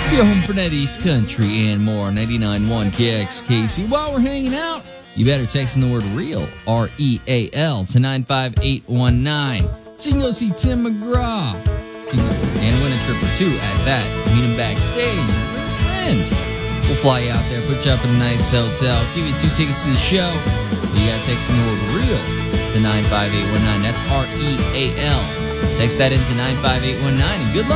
Your home for that East Country and more. 99.1 KXKC. While we're hanging out, you better text in the word REAL, R-E-A-L, to 95819. So you can go see Tim McGraw. And win a trip or two at that. Meet him backstage. Bring a friend. We'll fly you out there, put you up in a nice hotel, give you 2 tickets to the show. You got to text in the word REAL to 95819. That's R-E-A-L. Text that into 95819 and good luck.